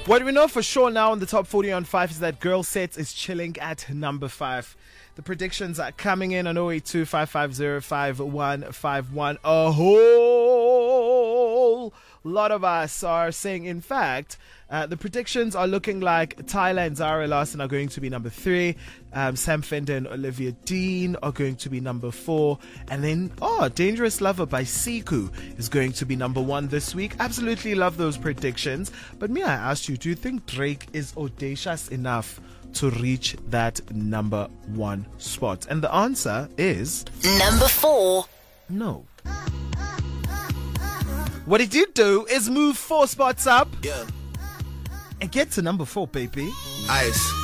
What we know for sure now in the top 40 on 5 is that Girl Sets is chilling at number 5. The predictions are coming in on 082-550-5151. A whole lot of us are saying, in fact, the predictions are looking like Tyler and Zara Larson are going to be number 3. Sam Fender and Olivia Dean are going to be number 4. And then, Dangerous Lover by Siku is going to be number 1 this week. Absolutely love those predictions. But me, I asked you, do you think Drake is audacious enough to reach that number 1 spot? And the answer is number 4. No. What he did do is move 4 spots up and get to number 4, baby. Ice.